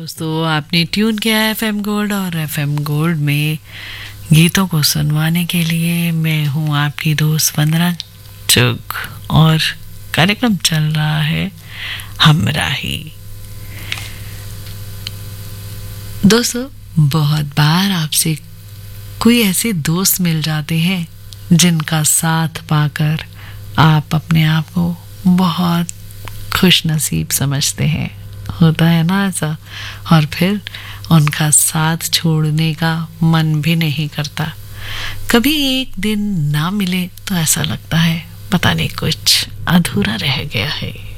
दोस्तों, आपने ट्यून किया है एफएम गोल्ड और एफएम गोल्ड में गीतों को सुनवाने के लिए मैं हूँ आपकी दोस्त वंदना चुग और कार्यक्रम चल रहा है हमराही। दोस्तों, बहुत बार आपसे कोई ऐसे दोस्त मिल जाते हैं जिनका साथ पाकर आप अपने आप को बहुत खुश नसीब समझते हैं। होता है ना ऐसा, और फिर उनका साथ छोड़ने का मन भी नहीं करता। कभी एक दिन ना मिले तो ऐसा लगता है पता नहीं कुछ अधूरा रह गया है।